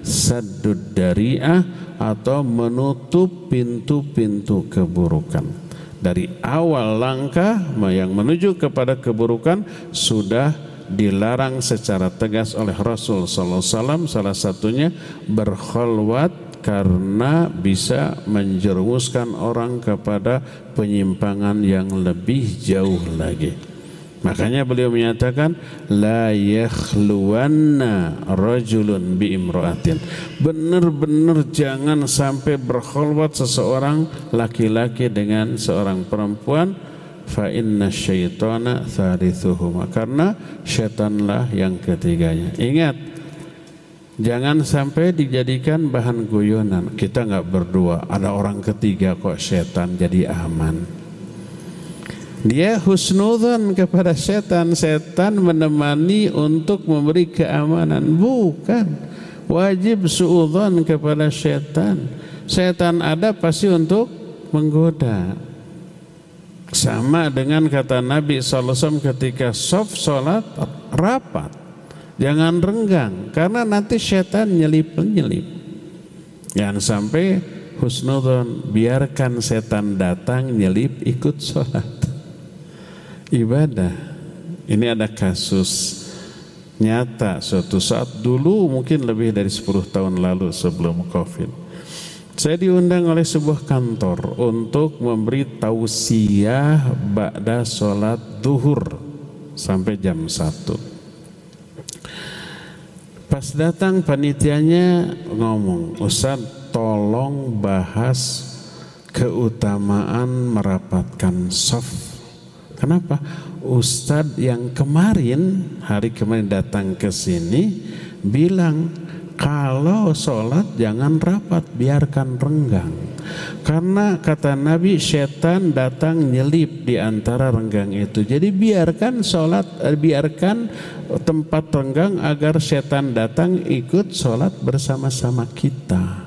saddud dari'ah atau menutup pintu-pintu keburukan. Dari awal langkah yang menuju kepada keburukan sudah dilarang secara tegas oleh Rasul sallallahu alaihi wasallam, salah satunya berkhalwat karena bisa menjerumuskan orang kepada penyimpangan yang lebih jauh lagi. Makanya beliau menyatakan la yakhluwanna rajulun bi imra'atin. Benar-benar jangan sampai berkhalwat seseorang laki-laki dengan seorang perempuan, fa inna syaitana thalithuhuma, karena syaitanlah yang ketiganya. Ingat, jangan sampai dijadikan bahan guyonan. Kita enggak berdua, ada orang ketiga kok syaitan jadi aman. Dia husnudzon kepada setan, setan menemani untuk memberi keamanan. Bukan, wajib suudzon kepada setan. Setan ada pasti untuk menggoda. Sama dengan kata Nabi SAW ketika shaf sholat, rapat, jangan renggang, karena nanti setan nyelip-nyelip. Jangan sampai husnudzon, biarkan setan datang nyelip ikut sholat. Ibadah. Ini ada kasus nyata suatu saat dulu, mungkin lebih dari 10 tahun lalu sebelum Covid. Saya diundang oleh sebuah kantor untuk memberi tausiah ba'da sholat zuhur sampai jam 1. Pas datang panitianya ngomong, Ustaz tolong bahas keutamaan merapatkan shaf. Kenapa? Ustadz yang hari kemarin datang ke sini bilang kalau sholat jangan rapat, biarkan renggang. Karena kata Nabi, setan datang nyelip di antara renggang itu. Jadi biarkan tempat renggang agar setan datang ikut sholat bersama-sama kita.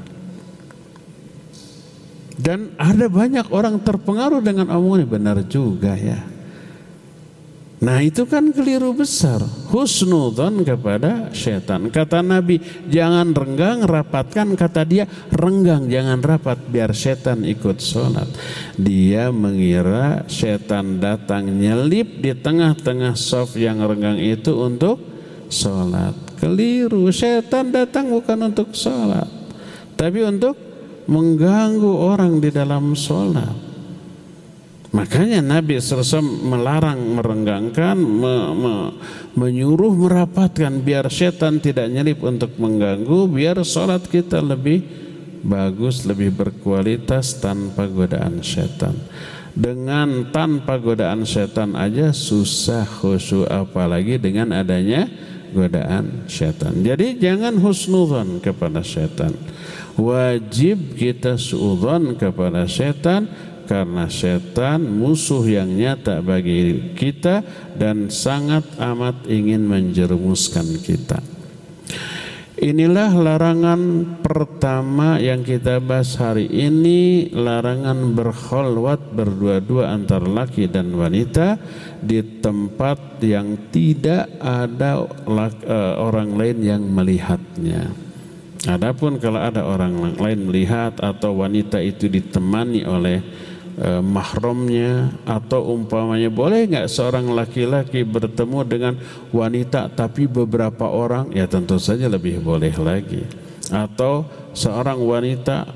Dan ada banyak orang terpengaruh dengan omongan, benar juga ya. Nah itu kan keliru besar, husnudzon kepada setan. Kata Nabi jangan renggang, rapatkan. Kata dia renggang jangan rapat, biar setan ikut sholat. Dia mengira setan datang nyelip di tengah-tengah shaf yang renggang itu untuk sholat. Keliru, setan datang bukan untuk sholat, tapi untuk mengganggu orang di dalam sholat. Makanya Nabi SAW melarang merenggangkan, menyuruh merapatkan biar setan tidak nyelip untuk mengganggu, biar sholat kita lebih bagus, lebih berkualitas tanpa godaan setan. Dengan tanpa godaan setan aja susah khusyuk, apalagi dengan adanya godaan setan. Jadi jangan husnudzon kepada setan. Wajib kita suudzon kepada setan, karena setan musuh yang nyata bagi kita dan sangat amat ingin menjerumuskan kita. Inilah larangan pertama yang kita bahas hari ini, larangan berkhalwat berdua-dua antara laki dan wanita di tempat yang tidak ada orang lain yang melihatnya. Adapun kalau ada orang lain melihat atau wanita itu ditemani oleh mahramnya, atau umpamanya boleh nggak seorang laki-laki bertemu dengan wanita tapi beberapa orang, ya tentu saja lebih boleh lagi. Atau seorang wanita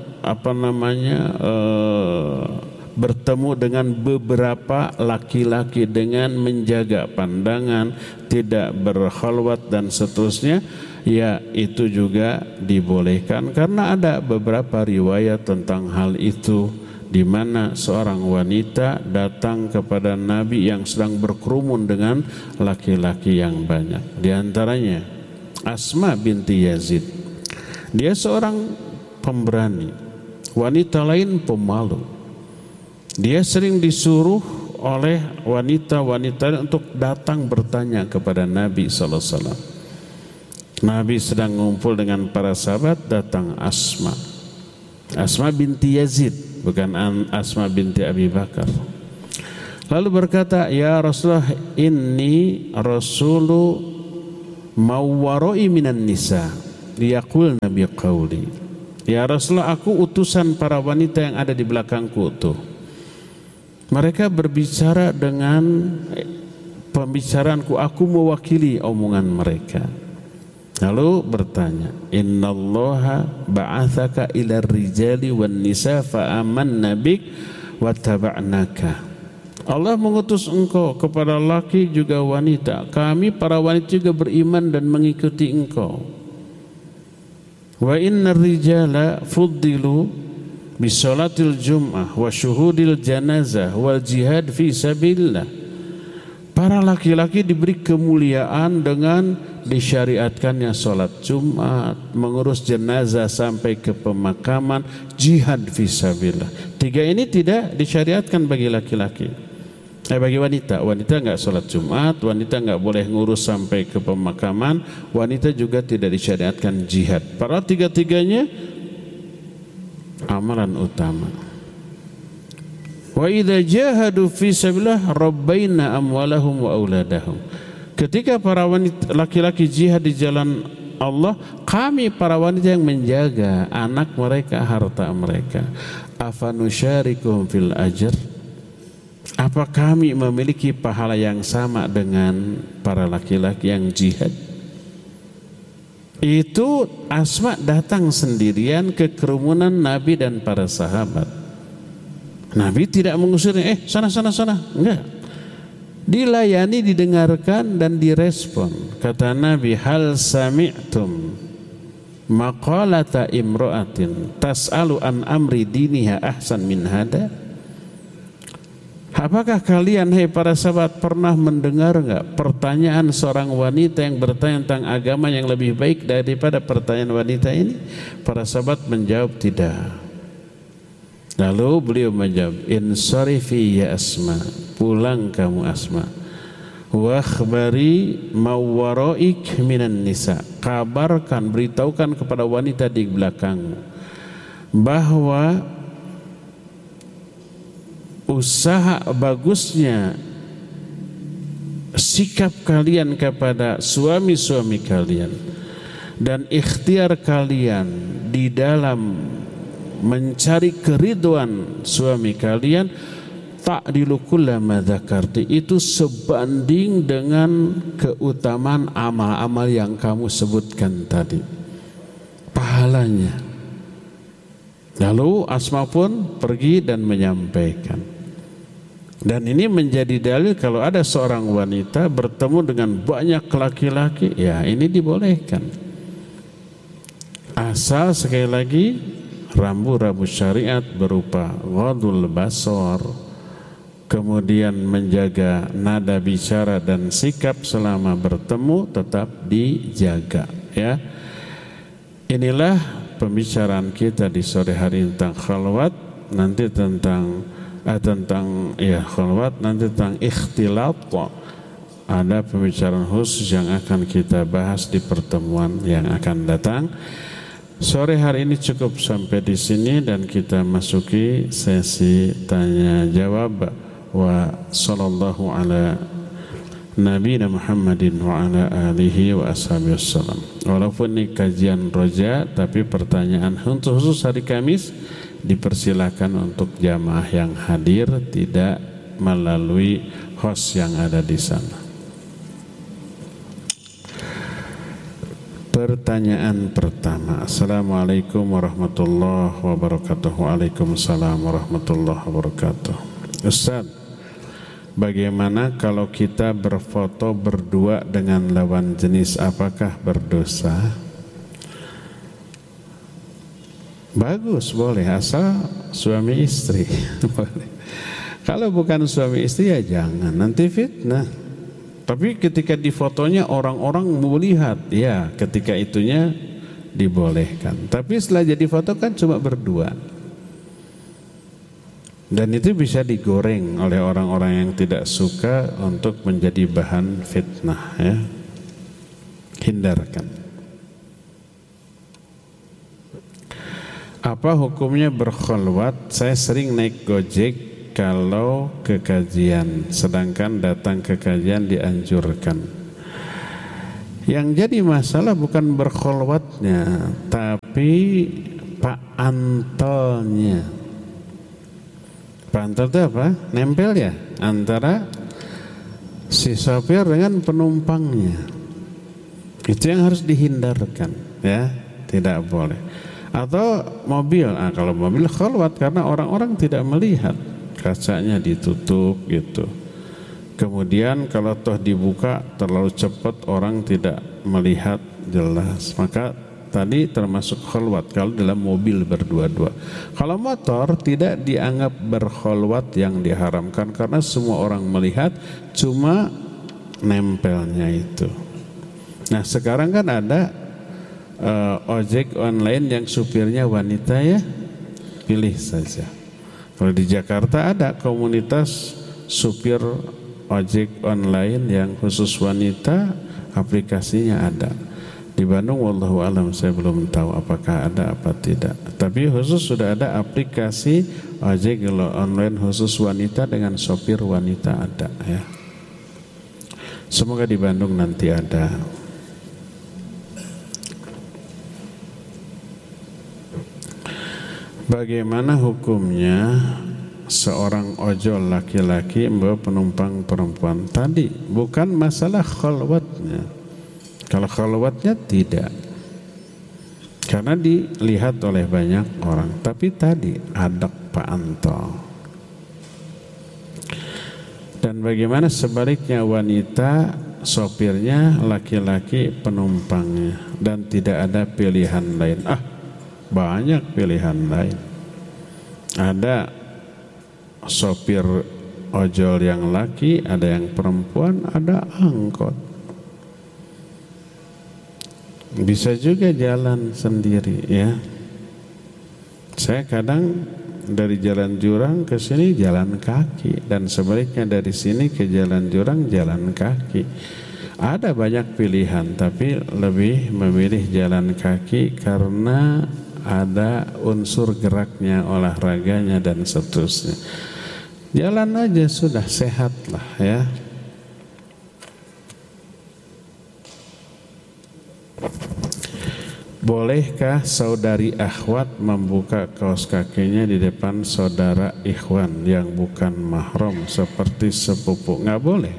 bertemu dengan beberapa laki-laki dengan menjaga pandangan, tidak berkhalwat dan seterusnya, ya itu juga dibolehkan karena ada beberapa riwayat tentang hal itu, di mana seorang wanita datang kepada Nabi yang sedang berkerumun dengan laki-laki yang banyak. Di antaranya Asma binti Yazid. Dia seorang pemberani, wanita lain pemalu. Dia sering disuruh oleh wanita-wanita untuk datang bertanya kepada Nabi SAW. Nabi sedang ngumpul dengan para sahabat, datang Asma binti Yazid, bukan Asma binti Abi Bakar. Lalu berkata, ya Rasulullah, inni rasulu mawwaroi minan nisa. yaqulna biqauli. Ya Rasulullah, aku utusan para wanita yang ada di belakangku tuh. Mereka berbicara dengan pembicaraanku, aku mewakili omongan mereka. Lalu bertanya, innallaha ba'athaka ila rijali wan nisa fa amanna bik wa taba'naka. Allah mengutus engkau kepada laki juga wanita. Kami para wanita juga beriman dan mengikuti engkau. Wa innar rijala fuddilu bisolatil jum'ah wa syuhudil janazah wal jihad fi sabilillah. Para laki-laki diberi kemuliaan dengan disyariatkannya sholat Jumat, mengurus jenazah sampai ke pemakaman, jihad fi sabilillah. Tiga ini tidak disyariatkan bagi laki-laki. Bagi wanita, wanita enggak sholat Jumat, wanita enggak boleh ngurus sampai ke pemakaman, wanita juga tidak disyariatkan jihad. Para tiga-tiganya amalan utama. Wa idza jahadu fi sabilillah rabbaina amwalahum wa auladahum. Ketika para wanita laki-laki jihad di jalan Allah, kami para wanita yang menjaga anak mereka, harta mereka. Afanusyarikum fil ajr? Apa kami memiliki pahala yang sama dengan para laki-laki yang jihad? Itu Asma datang sendirian ke kerumunan Nabi dan para sahabat. Nabi tidak mengusirnya, sana, enggak. Dilayani, didengarkan dan direspon. Kata Nabi, hal sami'tum maqalata imra'atin tas'alu an amri diniha ahsan min hada? Apakah kalian, hai para sahabat, pernah mendengar enggak pertanyaan seorang wanita yang bertanya tentang agama yang lebih baik daripada pertanyaan wanita ini? Para sahabat menjawab tidak. Lalu beliau menjawab, insarifi ya Asma, pulang kamu Asma. Wa akhbari mawwaraik minan nisa, kabarkan, beritahukan kepada wanita di belakangmu bahwa usaha bagusnya sikap kalian kepada suami-suami kalian dan ikhtiar kalian di dalam mencari keriduan suami kalian, ta'dilu kullama dzakarti, itu sebanding dengan keutamaan amal-amal yang kamu sebutkan tadi, pahalanya. Lalu Asma pun pergi dan menyampaikan. Dan ini menjadi dalil kalau ada seorang wanita bertemu dengan banyak laki-laki, ya ini dibolehkan. Asal sekali lagi rambu-rambu syariat berupa ghadul basar, kemudian menjaga nada bicara dan sikap selama bertemu tetap dijaga, ya. Inilah pembicaraan kita di sore hari tentang khalwat, nanti tentang khalwat, nanti tentang ikhtilat. Ada pembicaraan khusus yang akan kita bahas di pertemuan yang akan datang. Sore hari ini cukup sampai di sini dan kita masuki sesi tanya jawab. Wa sallallahu ala nabiyina Muhammadin wa ala alihi wa ashabihi wassalam. Walaupun ini kajian roja, tapi pertanyaan untuk khusus hari Kamis dipersilakan untuk jamaah yang hadir, tidak melalui host yang ada di sana. Pertanyaan pertama. Assalamualaikum warahmatullahi wabarakatuh. Waalaikumsalam warahmatullahi wabarakatuh. Ustaz, bagaimana kalau kita berfoto berdua dengan lawan jenis, apakah berdosa? Bagus, boleh, asal suami istri. Boleh. Kalau bukan suami istri ya jangan, nanti fitnah. Tapi ketika di fotonya orang-orang melihat, ya ketika itunya dibolehkan. Tapi setelah jadi foto kan cuma berdua. Dan itu bisa digoreng oleh orang-orang yang tidak suka untuk menjadi bahan fitnah, ya. Hindarkan. Apa hukumnya berkhalwat? Saya sering naik Gojek kalau ke kajian, sedangkan datang ke kajian dianjurkan. Yang jadi masalah bukan berkholwatnya, tapi paantelnya. Paantel itu apa? Nempel ya antara si sopir dengan penumpangnya. Itu yang harus dihindarkan, ya, tidak boleh. Atau mobil, kalau mobil kholwat karena orang-orang tidak melihat, kacanya ditutup gitu. Kemudian kalau toh dibuka terlalu cepat, orang tidak melihat jelas, maka tadi termasuk kholwat kalau dalam mobil berdua-dua. Kalau motor tidak dianggap berkholwat yang diharamkan karena semua orang melihat, cuma nempelnya itu. Nah sekarang kan ada ojek online yang supirnya wanita, ya, pilih saja. Kalau di Jakarta ada komunitas supir ojek online yang khusus wanita, aplikasinya ada. Di Bandung wallahu alam saya belum tahu apakah ada apa tidak. Tapi khusus sudah ada aplikasi ojek online khusus wanita dengan sopir wanita, ada, ya. Semoga di Bandung nanti ada. Bagaimana hukumnya seorang ojol laki-laki membawa penumpang perempuan? Tadi bukan masalah khalwatnya. Kalau khalwatnya tidak, karena dilihat oleh banyak orang. Tapi tadi adak paantel. Dan bagaimana sebaliknya, wanita sopirnya, laki-laki penumpangnya, dan tidak ada pilihan lain. Banyak pilihan lain. Ada sopir ojol yang laki, ada yang perempuan, ada angkot. Bisa juga jalan sendiri, ya. Saya kadang dari Jalan Jurang ke sini jalan kaki, dan sebaliknya dari sini ke Jalan Jurang jalan kaki. Ada banyak pilihan, tapi lebih memilih jalan kaki karena ada unsur geraknya, olahraganya, dan seterusnya. Jalan aja sudah, sehat lah, ya. Bolehkah saudari akhwat membuka kaos kakinya di depan saudara ikhwan yang bukan mahram seperti sepupu? Nggak boleh.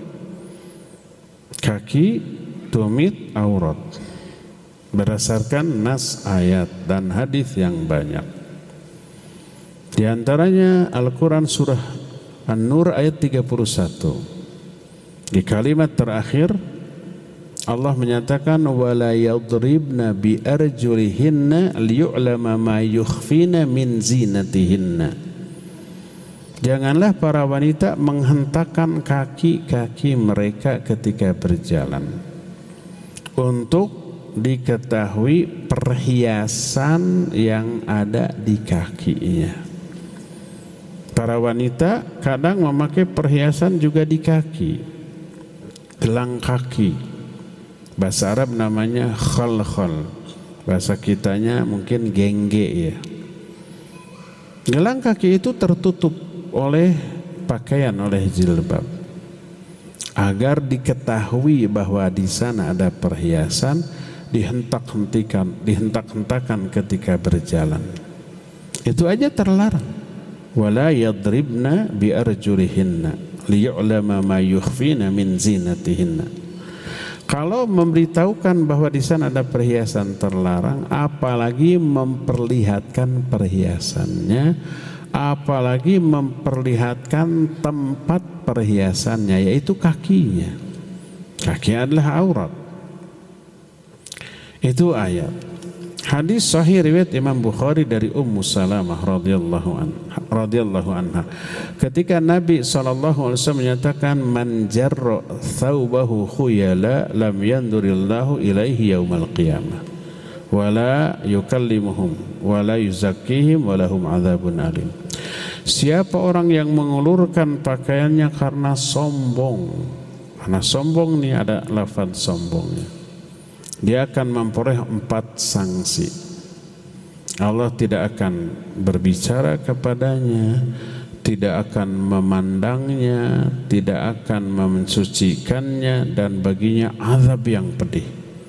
Kaki tumit aurat berdasarkan nas ayat dan hadis yang banyak. Di antaranya Al-Quran surah An-Nur ayat 31. Di kalimat terakhir Allah menyatakan wala yadribna bi arjulihinna liyu'lama ma yukhfina min zinatihinna. Janganlah para wanita menghentakkan kaki-kaki mereka ketika berjalan untuk diketahui perhiasan yang ada di kakinya. Para wanita kadang memakai perhiasan juga di kaki, gelang kaki. Bahasa Arab namanya khal-khal, bahasa kitanya mungkin gengge, ya. Gelang kaki itu tertutup oleh pakaian, oleh jilbab, agar diketahui bahwa di sana ada perhiasan, dihentak-hentakan ketika berjalan. Itu aja terlarang. Wala yadribna bi arjulihinna liyu'lama ma yukhfina min zinatihinna. Kalau memberitahukan bahwa di sana ada perhiasan terlarang, apalagi memperlihatkan perhiasannya, apalagi memperlihatkan tempat perhiasannya, yaitu kakinya. Kaki adalah aurat. Itu ayat. Hadis sahih riwayat Imam Bukhari dari Ummu Salamah radhiyallahu anha. Ketika Nabi SAW menyatakan man jarra thawbahu khuyala lam yandurillahu ilaihi yaumal qiyamah wala yukallimuhum wala yuzakkihim walahum adzabun alim. Siapa orang yang mengulurkan pakaiannya karena sombong, karena sombong nih ada lafaz sombongnya, dia akan memperoleh 4 sanksi. Allah tidak akan berbicara kepadanya, tidak akan memandangnya, tidak akan mensucikannya, dan baginya azab yang pedih.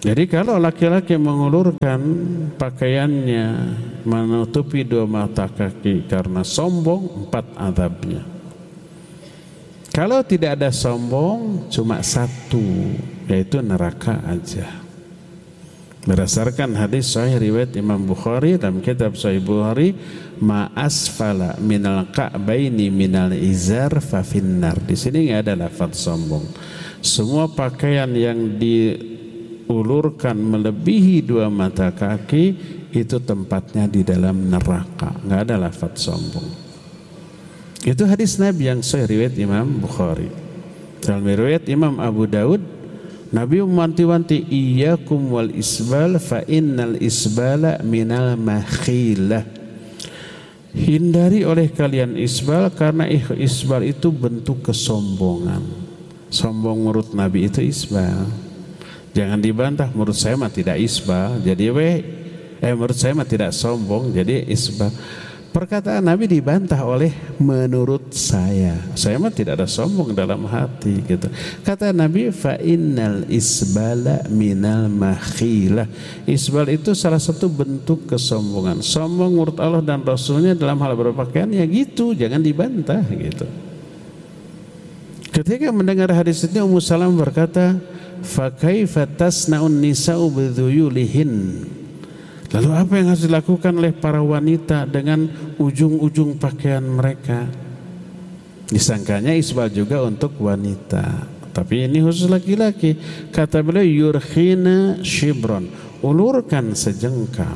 Jadi kalau laki-laki mengulurkan pakaiannya menutupi dua mata kaki karena sombong, 4 azabnya. Kalau tidak ada sombong, cuma 1, yaitu neraka aja. Berdasarkan hadis sahih riwayat Imam Bukhari dalam kitab Sahih Bukhari, ma asfala minal ka'baini minal izar fa finnar. Di sini enggak ada lafaz sombong. Semua pakaian yang diulurkan melebihi 2 mata kaki itu tempatnya di dalam neraka. Enggak ada lafaz sombong. Itu hadis Nabi yang sahih riwayat Imam Bukhari. Dalam riwayat Imam Abu Daud, Nabi mewanti-wanti, iyyakum wal isbal fa innal isbala minal makhilah. Hindari oleh kalian isbal karena isbal itu bentuk kesombongan. Sombong menurut Nabi itu isbal. Jangan dibantah, menurut saya mah tidak isbal. Jadi menurut saya mah tidak sombong, jadi isbal. Perkataan Nabi dibantah oleh menurut saya mah tidak ada sombong dalam hati gitu. Kata Nabi, fa innal isbala minal makhilah. Isbal itu salah satu bentuk kesombongan. Sombong menurut Allah dan Rasulnya dalam hal berpakaian ya gitu, jangan dibantah gitu. Ketika mendengar hadis ini, Ummu Salam berkata, fa kaifa tasna'un nisa'u bidhuyulihin. Lalu apa yang harus dilakukan oleh para wanita dengan ujung-ujung pakaian mereka? Disangkanya isbal juga untuk wanita, tapi ini khusus laki-laki. Kata beliau, yurkhina shibron, ulurkan sejengkal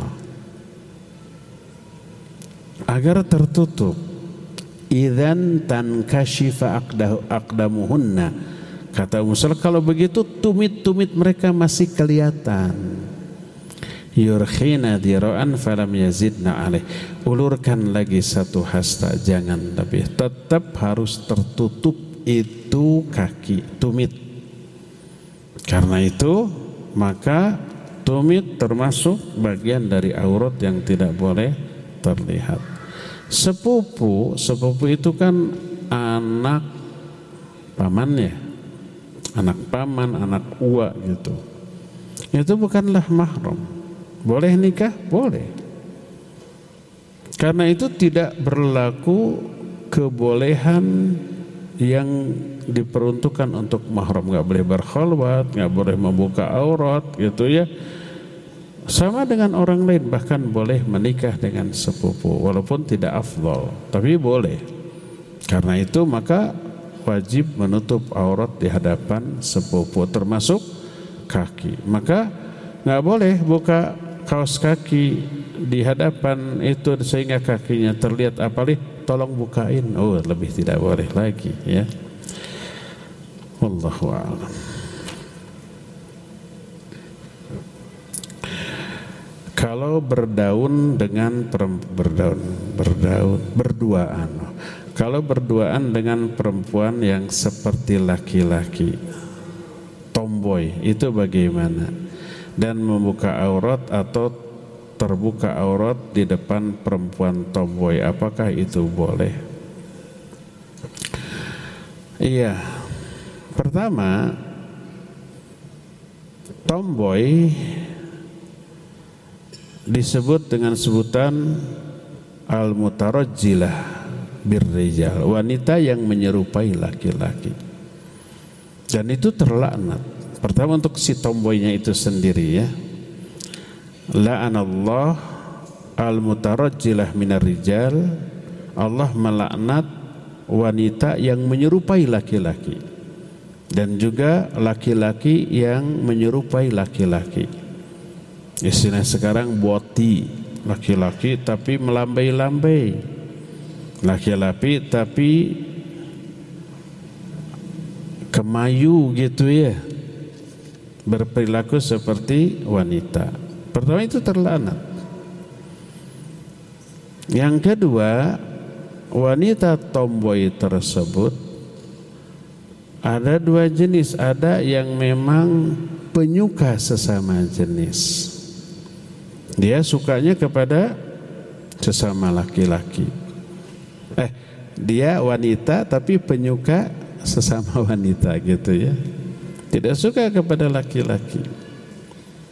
agar tertutup. Idzan tankashifa aqdamuhunna. Kata Musa, kalau begitu tumit-tumit mereka masih kelihatan. Yurkhina dira'an falam yazidna alaih. Ulurkan lagi 1 hasta, jangan lebih. Tetap harus tertutup itu kaki, tumit. Karena itu maka tumit termasuk bagian dari aurat yang tidak boleh terlihat. Sepupu itu kan anak pamannya, anak paman, anak uwa gitu. Itu bukanlah mahram. Boleh nikah? Boleh. Karena itu tidak berlaku kebolehan yang diperuntukkan untuk mahram. Gak boleh berkhalwat, gak boleh membuka aurat gitu ya. Sama dengan orang lain, bahkan boleh menikah dengan sepupu walaupun tidak afdal, tapi boleh. Karena itu maka wajib menutup aurat di hadapan sepupu termasuk kaki. Maka gak boleh buka kaos kaki di hadapan itu sehingga kakinya terlihat, apalagi tolong bukain, lebih tidak boleh lagi ya. Wallahu a'lam. Kalau berdaun dengan berduaan. Kalau berduaan dengan perempuan yang seperti laki-laki, tomboy, itu bagaimana? Dan membuka aurat atau terbuka aurat di depan perempuan tomboy, apakah itu boleh? Iya. Pertama, tomboy disebut dengan sebutan al-mutarajjilah birrijal, wanita yang menyerupai laki-laki. Dan itu terlaknat. Pertama untuk si tomboynya itu sendiri ya. La'anallah al-mutarajjilah minar rijal. Allah melaknat wanita yang menyerupai laki-laki dan juga laki-laki yang menyerupai laki-laki. Istilah sekarang boti, laki-laki tapi melambai-lambai, laki-laki tapi kemayu gitu ya, berperilaku seperti wanita. Pertama itu terlaknat. Yang kedua, wanita tomboy tersebut ada 2 jenis. Ada yang memang penyuka sesama jenis, dia sukanya kepada sesama laki-laki. Dia wanita tapi penyuka sesama wanita gitu ya, tidak suka kepada laki-laki.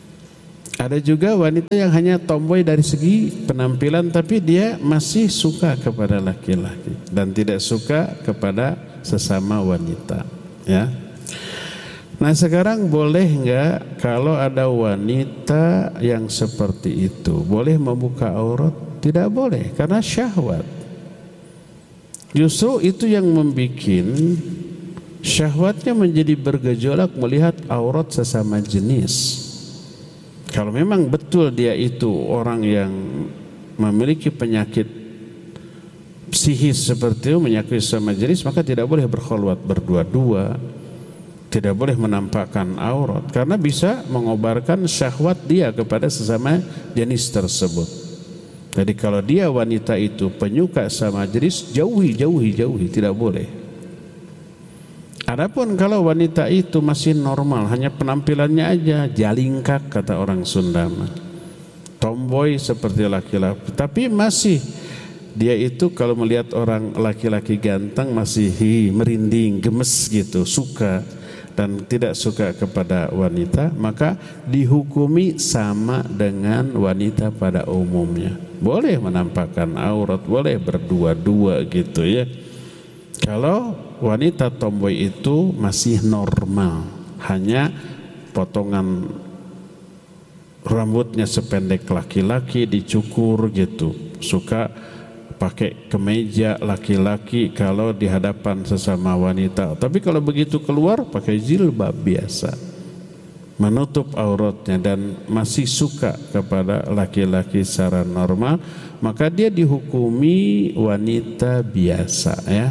Ada juga wanita yang hanya tomboy dari segi penampilan, tapi dia masih suka kepada laki-laki dan tidak suka kepada sesama wanita, ya. Nah sekarang boleh nggak kalau ada wanita yang seperti itu, boleh membuka aurat? Tidak boleh, karena syahwat. Justru itu yang membuat syahwatnya menjadi bergejolak melihat aurat sesama jenis. Kalau memang betul dia itu orang yang memiliki penyakit psikis seperti itu, menyakiti sesama jenis, maka tidak boleh berkholwat berdua-dua, tidak boleh menampakkan aurat, karena bisa mengobarkan syahwat dia kepada sesama jenis tersebut. Jadi kalau dia wanita itu penyuka sama jenis, jauhi, tidak boleh. Adapun kalau wanita itu masih normal, hanya penampilannya aja jalingkak kata orang Sunda, tomboy seperti laki-laki, tapi masih dia itu kalau melihat orang laki-laki ganteng masih merinding, gemes gitu, suka dan tidak suka kepada wanita, maka dihukumi sama dengan wanita pada umumnya. Boleh menampakkan aurat, boleh berdua-dua gitu ya. Kalau wanita tomboy itu masih normal, hanya potongan rambutnya sependek laki-laki dicukur gitu, suka pakai kemeja laki-laki kalau di hadapan sesama wanita, tapi kalau begitu keluar pakai jilbab biasa, menutup auratnya dan masih suka kepada laki-laki secara normal, maka dia dihukumi wanita biasa, ya.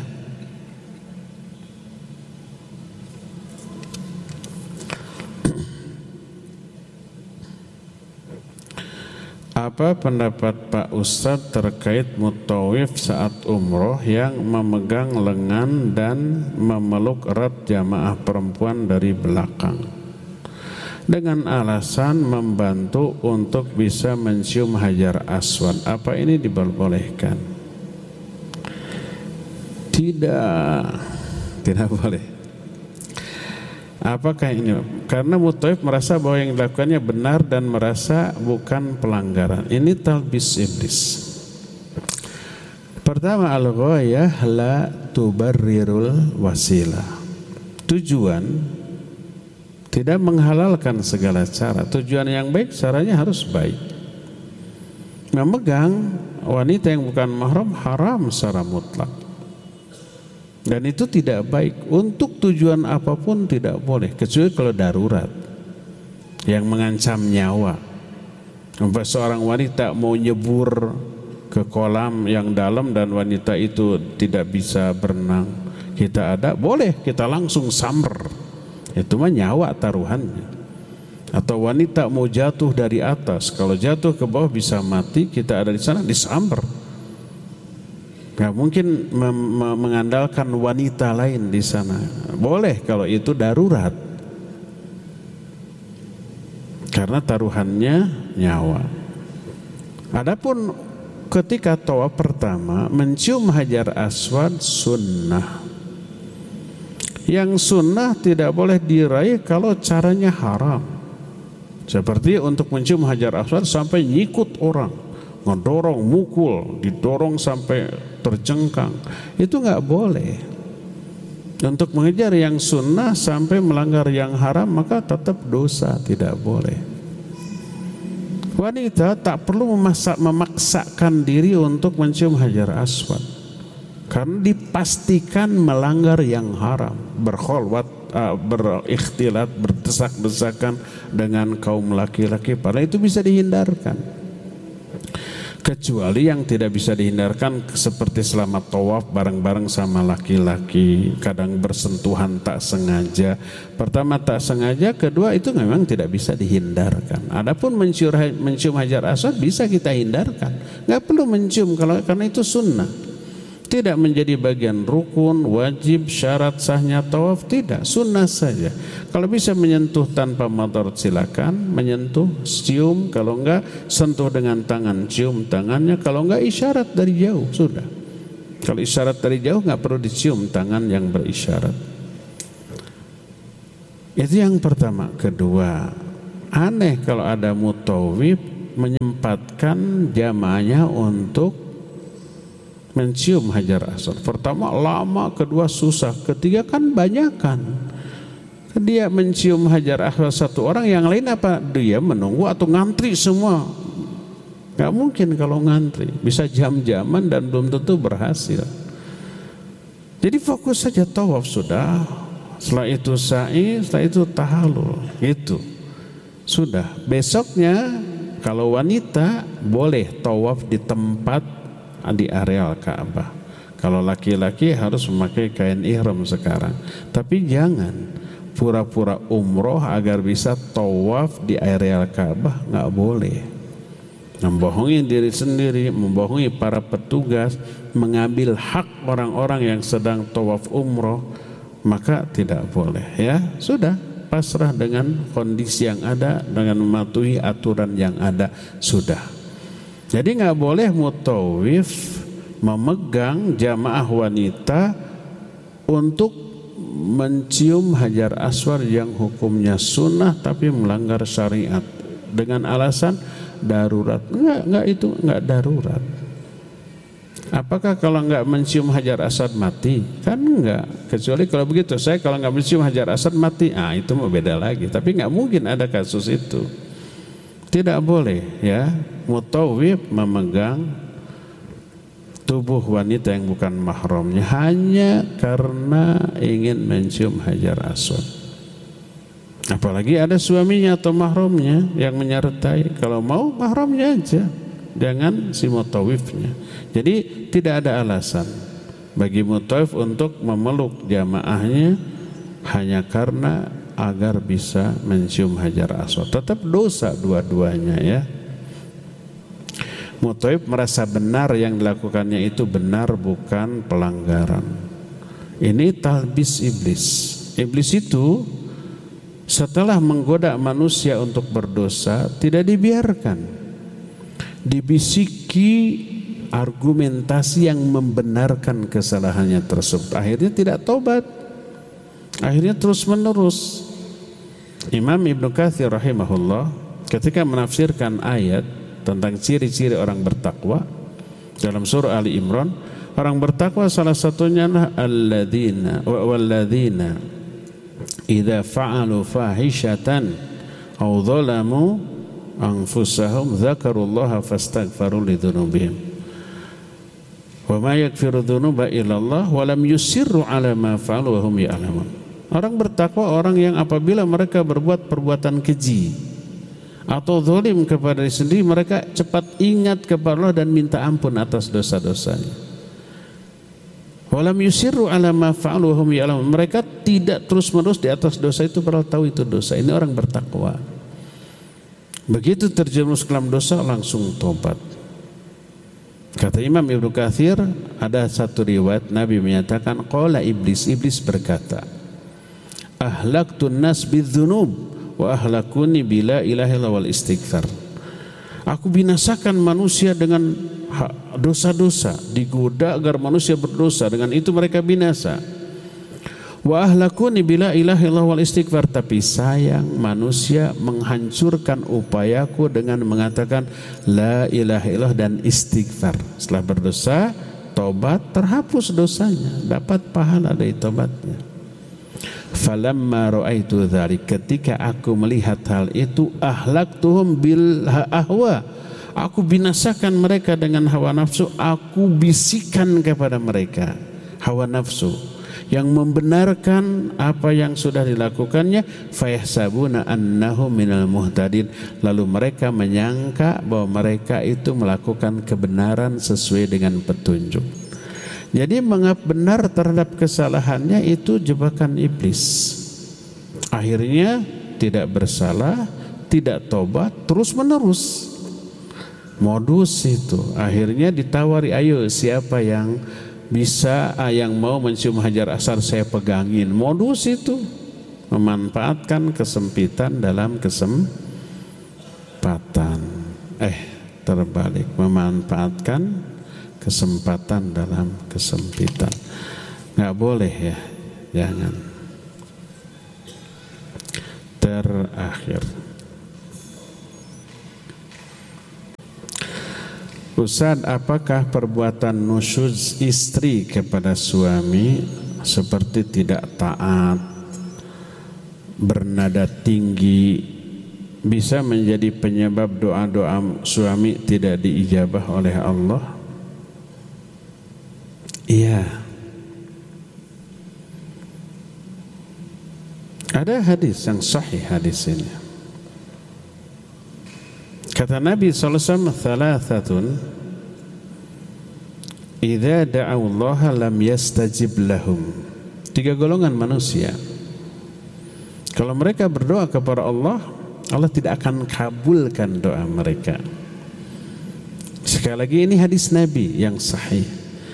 Apa pendapat Pak Ustadz terkait mutawif saat umroh yang memegang lengan dan memeluk erat jamaah perempuan dari belakang dengan alasan membantu untuk bisa mencium hajar aswad? Apa ini diperbolehkan? Tidak boleh. Apakah ini? Karena mutawif merasa bahwa yang dilakukannya benar dan merasa bukan pelanggaran. Ini talbis iblis. Pertama, al-ghayah la tubarrirul wasilah. Tujuan tidak menghalalkan segala cara. Tujuan yang baik, caranya harus baik. Memegang wanita yang bukan mahram haram secara mutlak. Dan itu tidak baik. Untuk tujuan apapun tidak boleh, kecuali kalau darurat yang mengancam nyawa. Sampai seorang wanita mau nyebur ke kolam yang dalam dan wanita itu tidak bisa berenang, kita ada, boleh kita langsung samber. Itu mah nyawa taruhannya. Atau wanita mau jatuh dari atas, kalau jatuh ke bawah bisa mati, kita ada di sana disamber. Nggak mungkin mengandalkan wanita lain di sana. Boleh kalau itu darurat, karena taruhannya nyawa. Adapun ketika tawaf pertama mencium hajar aswad sunnah. Yang sunnah tidak boleh diraih kalau caranya haram. Seperti untuk mencium hajar aswad sampai nyikut orang, ngedorong, mukul, didorong sampai terjengkang, itu nggak boleh. Untuk mengejar yang sunnah sampai melanggar yang haram, maka tetap dosa, tidak boleh. Wanita tak perlu memaksakan diri untuk mencium hajar aswad, karena dipastikan melanggar yang haram, berkholwat, berikhtilat, berdesak-desakan dengan kaum laki-laki, padahal itu bisa dihindarkan. Kecuali yang tidak bisa dihindarkan, seperti selama tawaf bareng-bareng sama laki-laki, kadang bersentuhan tak sengaja. Pertama tak sengaja, kedua itu memang tidak bisa dihindarkan. Adapun mencium hajar aswad bisa kita hindarkan, nggak perlu mencium karena itu sunnah. Tidak menjadi bagian rukun, wajib, syarat sahnya tawaf, tidak, sunnah saja. Kalau bisa menyentuh tanpa madarat silakan, menyentuh, cium, kalau enggak sentuh dengan tangan, cium tangannya, kalau enggak isyarat dari jauh, sudah. Kalau isyarat dari jauh enggak perlu dicium tangan yang berisyarat. Itu yang pertama. Kedua, Aneh kalau ada mutawif menyempatkan jamaahnya untuk mencium Hajar Aswad. Pertama lama, kedua susah, ketiga kan banyakan. Dia mencium Hajar Aswad satu orang, yang lain apa? Dia menunggu atau ngantri semua? Gak mungkin kalau ngantri, bisa jam-jaman dan belum tentu berhasil. Jadi fokus saja tawaf sudah, setelah itu sa'i, setelah itu tahallul, gitu. Sudah, besoknya kalau wanita boleh tawaf di tempat di areal Ka'bah. Kalau laki-laki harus memakai kain ihram sekarang. Tapi jangan pura-pura umroh agar bisa tawaf di areal Ka'bah, nggak boleh. Membohongi diri sendiri, membohongi para petugas, mengambil hak orang-orang yang sedang tawaf umroh, maka tidak boleh. Ya sudah, pasrah dengan kondisi yang ada, dengan mematuhi aturan yang ada, sudah. Jadi nggak boleh mutawif memegang jamaah wanita untuk mencium Hajar Aswad yang hukumnya sunnah tapi melanggar syariat dengan alasan darurat. Enggak, itu enggak darurat. Apakah kalau enggak mencium Hajar Aswad mati? Kan enggak. Kecuali kalau begitu, saya kalau enggak mencium Hajar Aswad mati, itu mau beda lagi. Tapi enggak mungkin ada kasus itu. Tidak boleh ya mutawif memegang tubuh wanita yang bukan mahramnya hanya karena ingin mencium Hajar Aswad. Apalagi ada suaminya atau mahramnya yang menyertai. Kalau mau mahramnya aja, jangan si mutawifnya. Jadi tidak ada alasan bagi mutawif untuk memeluk jamaahnya hanya karena agar bisa mencium Hajar Aswad. Tetap dosa dua-duanya ya. Mutawif merasa benar yang dilakukannya itu benar, bukan pelanggaran. Ini talbis iblis. Iblis itu setelah menggoda manusia untuk berdosa, tidak dibiarkan, dibisiki argumentasi yang membenarkan kesalahannya tersebut. Akhirnya tidak tobat, akhirnya terus menerus. Imam Ibnu Katsir rahimahullah ketika menafsirkan ayat tentang ciri-ciri orang bertakwa dalam surah Ali Imran, orang bertakwa salah satunya alladzina walladzina idza fa'alu fahishatan aw zalamu anfusahum dzakarullaha fastaghfaru lidzunubihim wa ma yaghfiru dzunuba illallah wa lam yusirru ala ma fa'alu wa hum ya'lamun. Orang bertakwa orang yang apabila mereka berbuat perbuatan keji atau zalim kepada diri sendiri, mereka cepat ingat kepada Allah dan minta ampun atas dosa-dosanya. Walam yusirru ala ma fa'alu hum ya'lamun. Mereka tidak terus-menerus di atas dosa itu padahal tahu itu dosa. Ini orang bertakwa. Begitu terjerumus ke dalam dosa langsung tobat. Kata Imam Ibnu Katsir, ada satu riwayat Nabi menyatakan qala iblis berkata, ahlaktun nas bidzunub wa ahlakuni bila ilaha illallah wal istighfar. Aku binasakan manusia dengan dosa-dosa, digoda agar manusia berdosa, dengan itu mereka binasa. Wa ahlakuni bila ilaha illallah wal istighfar, tapi sayang manusia menghancurkan upayaku dengan mengatakan la ilaha illallah dan istighfar. Setelah berdosa, tobat, terhapus dosanya, dapat pahala dari tobatnya. Falamma ra'aitu dzalik, ketika aku melihat hal itu, ahlaktuhum bil ahwa, aku binasakan mereka dengan hawa nafsu. Aku bisikan kepada mereka hawa nafsu yang membenarkan apa yang sudah dilakukannya. Fayahsabuna annahum minal muhtadin, lalu mereka menyangka bahwa mereka itu melakukan kebenaran sesuai dengan petunjuk. Jadi menganggap benar terhadap kesalahannya itu jebakan iblis. Akhirnya tidak bersalah, tidak tobat, terus menerus. Modus itu. Akhirnya ditawari, ayo siapa yang bisa, yang mau mencium Hajar Aswad saya pegangin. Modus itu. Memanfaatkan kesempitan dalam kesempatan. Terbalik. Memanfaatkan kesempatan dalam kesempitan. Nggak boleh ya, jangan. Terakhir, Ustaz, apakah perbuatan nusyuz istri kepada suami seperti tidak taat, bernada tinggi, bisa menjadi penyebab doa-doa suami tidak diijabah oleh Allah? Iya. Ada hadis yang sahih hadis ini. Kata Nabi SAW, thalathatun idza da'u Allah lam yastajib lahum. 3 golongan manusia, kalau mereka berdoa kepada Allah, Allah tidak akan kabulkan doa mereka. Sekali lagi, ini hadis Nabi yang sahih.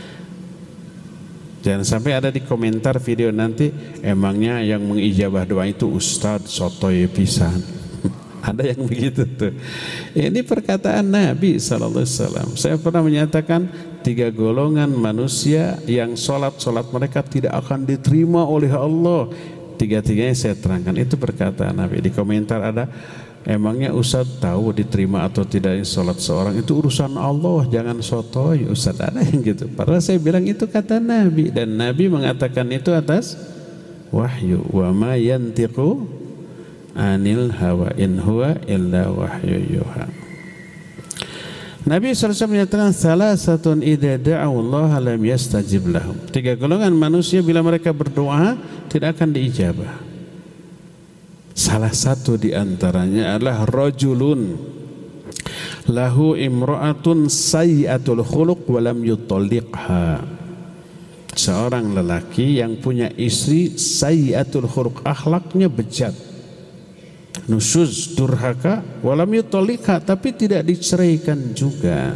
Jangan sampai ada di komentar video nanti, emangnya yang mengijabah doa itu ustadz sotoy pisan. Ada yang begitu tuh. Ini perkataan Nabi SAW. Saya pernah menyatakan 3 golongan manusia yang solat mereka tidak akan diterima oleh Allah. 3-tiganya saya terangkan. Itu perkataan Nabi. Di komentar ada, emangnya Ustadz tahu diterima atau tidak solat seorang? Itu urusan Allah, jangan sotoy Ustadz. Ada yang gitu. Padahal saya bilang itu kata Nabi, dan Nabi mengatakan itu atas wahyu. Wa ma yantiqu anil hawa in huwa illa wahyu yuha. Nabi SAW menyatakan, salasatun idza da'u Allah lam yastajib lahum. 3 golongan manusia bila mereka berdoa tidak akan diijabah. Salah satu di antaranya adalah rajulun lahu imra'atun sayyi'atul khuluq wa lam yutalliqha. Seorang lelaki yang punya istri sayyi'atul khuluq, akhlaknya bejat, nusyuz, durhaka, walam yutalliqha, tapi tidak diceraikan juga,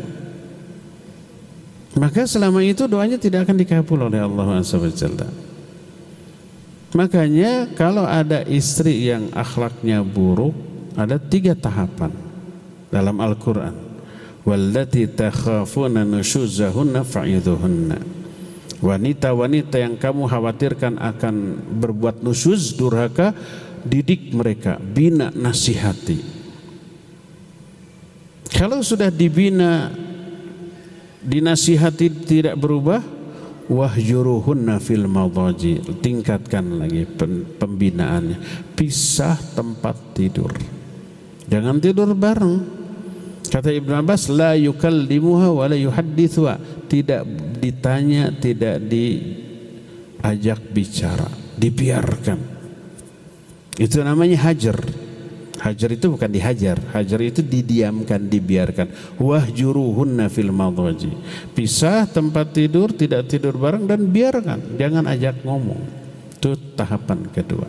maka selama itu doanya tidak akan dikabul oleh Allah SWT. Makanya kalau ada istri yang akhlaknya buruk, ada 3 tahapan dalam Al-Quran. Wallati takhafuna nusyuzahunna fa'idhuhunna. Wanita-wanita yang kamu khawatirkan akan berbuat nusyuz, durhaka, didik mereka, bina, nasihati. Kalau sudah dibina, dinasihati tidak berubah, wahjuruhunna fil madaji, tingkatkan lagi pembinaannya. Pisah tempat tidur, jangan tidur bareng. Kata Ibnu Abbas, la yukallimuha wa la yuhaddithuha, tidak ditanya, tidak diajak bicara, dibiarkan. Itu namanya hajar. Hajar itu bukan dihajar, hajar itu didiamkan, dibiarkan. Wahjuruhunna fil madaji, pisah tempat tidur, tidak tidur bareng, dan biarkan, jangan ajak ngomong. Itu tahapan kedua.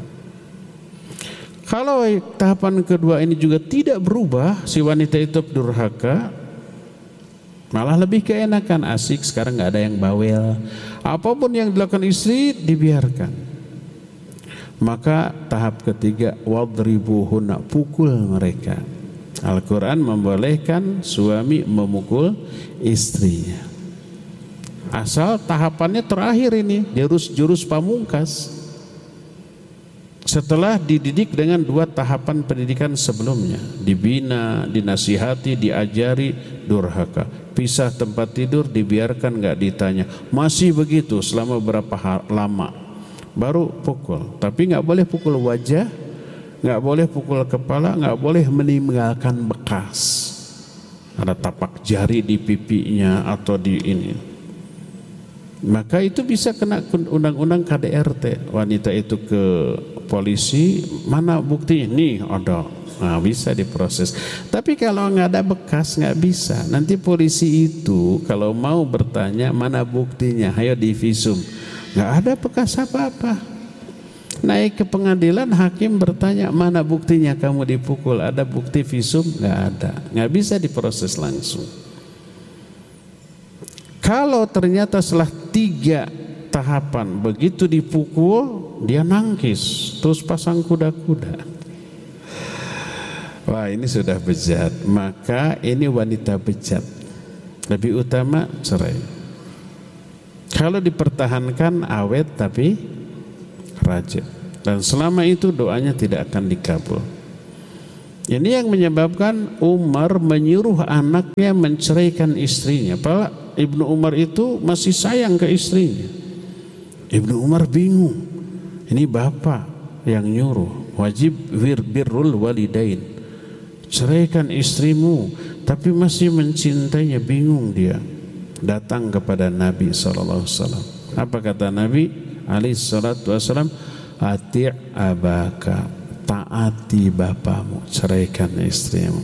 Kalau tahapan kedua ini juga tidak berubah, si wanita itu durhaka, malah lebih keenakan, asik, sekarang nggak ada yang bawel, apapun yang dilakukan istri dibiarkan, maka tahap ketiga, wadribuhunna, pukul mereka. Al-Quran membolehkan suami memukul istrinya, asal tahapannya terakhir ini, jurus pamungkas, setelah dididik dengan 2 tahapan pendidikan sebelumnya, dibina, dinasihati, diajari, durhaka, pisah tempat tidur, dibiarkan, nggak ditanya, masih begitu selama berapa lama, baru pukul. Tapi nggak boleh pukul wajah, nggak boleh pukul kepala, nggak boleh meninggalkan bekas, ada tapak jari di pipinya atau di ini, maka itu bisa kena undang-undang KDRT. Wanita itu ke polisi, mana buktinya? Nih ada, nah, bisa diproses. Tapi kalau nggak ada bekas nggak bisa. Nanti polisi itu kalau mau bertanya, mana buktinya, ayo divisum, nggak ada bekas apa-apa. Naik ke pengadilan, hakim bertanya, mana buktinya kamu dipukul, ada bukti visum? Nggak ada, nggak bisa diproses langsung. Kalau ternyata setelah 3 tahapan begitu dipukul, dia nangkis, terus pasang kuda-kuda, wah ini sudah bejat, maka ini wanita bejat, lebih utama cerai. Kalau dipertahankan awet tapi rajin, dan selama itu doanya tidak akan dikabul. Ini yang menyebabkan Umar menyuruh anaknya menceraikan istrinya. Padahal Ibnu Umar itu masih sayang ke istrinya. Ibnu Umar bingung. Ini bapak yang nyuruh, wajib birrul walidain. Ceraikan istrimu, tapi masih mencintainya. Bingung dia. Datang kepada Nabi SAW. Apa kata Nabi SAW? Ati' abaka, taati bapamu, ceraikan istrimu.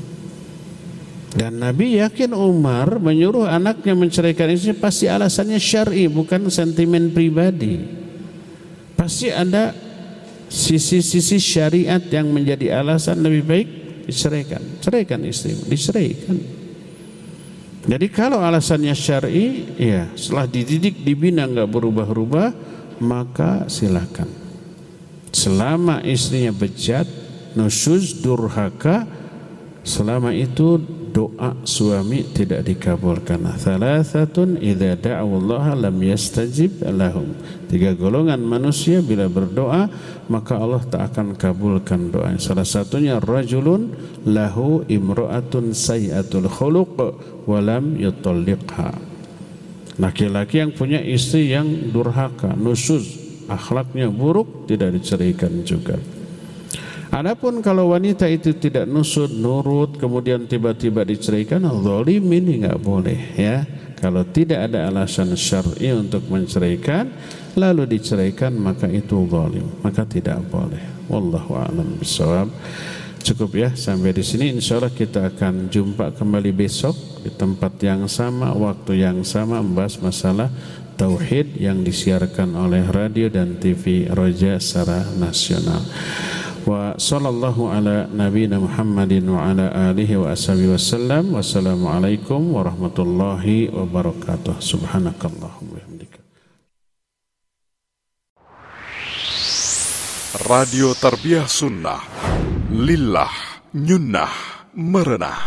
Dan Nabi yakin Umar menyuruh anaknya menceraikan istrinya pasti alasannya syar'i, bukan sentimen pribadi. Pasti ada sisi-sisi syariat yang menjadi alasan lebih baik diceraikan. Ceraikan istrimu, diceraikan. Jadi kalau alasannya syar'i, ya setelah dididik, dibina nggak berubah-ubah, maka silakan. Selama istrinya bejat, nusyuz, durhaka, selama itu doa suami tidak dikabulkan. Thalathatun idza da'awallaha lam yastajib lahum. 3 golongan manusia bila berdoa maka Allah tak akan kabulkan doa. Salah satunya rajulun lahu imra'atun sayyatul khuluq wa lam yutalliqha. Laki-laki yang punya istri yang durhaka, nusyuz, akhlaknya buruk, tidak diceraikan juga. Adapun kalau wanita itu tidak nusud, nurut, kemudian tiba-tiba diceraikan, zalim, ini nggak boleh ya. Kalau tidak ada alasan syar'i untuk menceraikan lalu diceraikan, maka itu zalim, maka tidak boleh. Wallahu a'lam bishawab. Cukup ya sampai di sini. Insyaallah kita akan jumpa kembali besok di tempat yang sama, waktu yang sama, membahas masalah tauhid yang disiarkan oleh radio dan TV Roja secara nasional. Wa sallallahu ala nabiyina Muhammadin wa ala alihi wa ashabihi wasallam. Wassalamualaikum warahmatullahi wabarakatuh. Subhanakallahumma wa bihamdika. Radio Tarbiyah Sunnah, lillah, nyunnah, merenah.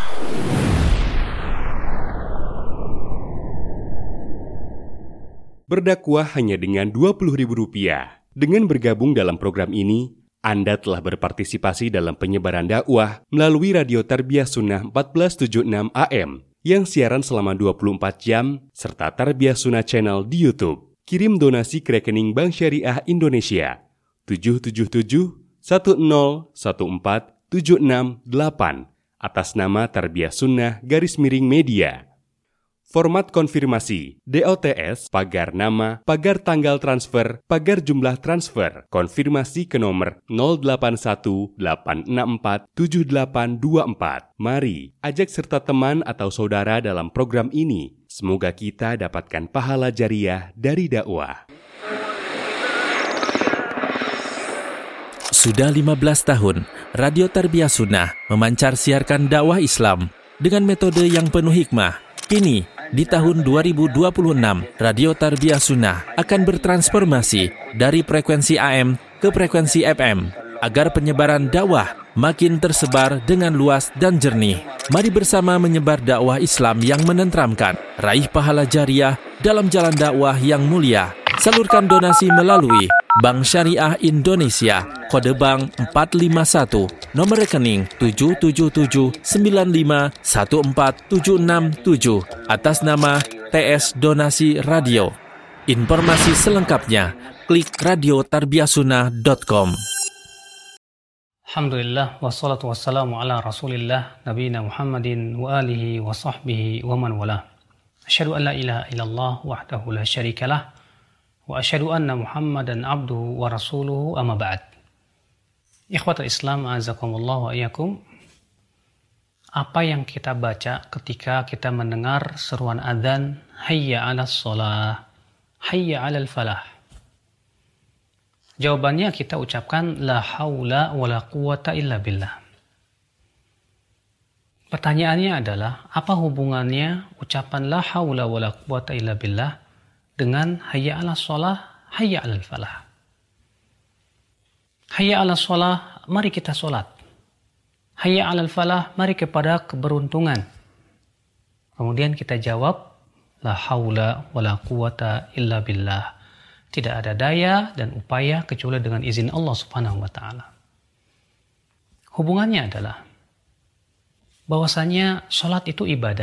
Berdakwah hanya dengan Rp20.000. Dengan bergabung dalam program ini, Anda telah berpartisipasi dalam penyebaran dakwah melalui Radio Tarbiyah Sunnah 1476 AM yang siaran selama 24 jam serta Tarbiyah Sunnah Channel di YouTube. Kirim donasi ke rekening Bank Syariah Indonesia 777-1014-768 atas nama Tarbiyah Sunnah _media. Format konfirmasi DOTS, pagar nama, pagar tanggal transfer, pagar jumlah transfer, konfirmasi ke nomor 0818647824. Mari ajak serta teman atau saudara dalam program ini. Semoga kita dapatkan pahala jariah dari dakwah. Sudah 15 tahun, Radio Tarbiyah Sunnah memancar siarkan dakwah Islam dengan metode yang penuh hikmah. Kini, di tahun 2026, Radio Tarbiyah Sunnah akan bertransformasi dari frekuensi AM ke frekuensi FM agar penyebaran dakwah makin tersebar dengan luas dan jernih. Mari bersama menyebar dakwah Islam yang menenteramkan, raih pahala jariah dalam jalan dakwah yang mulia. Salurkan donasi melalui Bank Syariah Indonesia, kode bank 451, nomor rekening 777951476 atas nama TS Donasi Radio. Informasi selengkapnya klik radiotarbiyahsunnah.com. Alhamdulillah wassalatu wassalamu ala Rasulillah nabiyina Muhammadin wa alihi wa sahbihi wa man wala. Asyhadu an la ilaha illallah wahdahu la syarikalah wa asyhadu anna Muhammadan abduhu wa rasuluhu amma ba'd. Ikhwatul Islam azakumullah wa iyyakum. Apa yang kita baca ketika kita mendengar seruan adzan hayya 'alas shalah, hayya 'alal falah? Jawabannya kita ucapkan la haula wala quwata illa billah. Pertanyaannya adalah apa hubungannya ucapan la haula wala quwata illa billah dengan hayya 'alas shalah, hayya 'alal falah? Hayya 'alas shalah, mari kita salat. Hayya 'alal falah, mari kepada keberuntungan. Kemudian kita jawab la haula wala quwata illa billah. Tidak ada daya dan upaya kecuali dengan izin Allah Subhanahu wa taala. Hubungannya adalah bahwasanya sholat itu ibadah.